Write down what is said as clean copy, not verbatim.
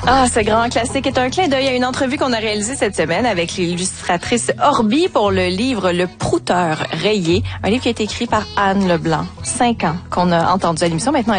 Ah, ce grand classique est un clin d'œil à une entrevue qu'on a réalisée cette semaine avec l'illustratrice Orbi pour le livre Le Prouteur rayé, un livre qui a été écrit par Anne Leblanc. 5 ans qu'on a entendu à l'émission. Maintenant,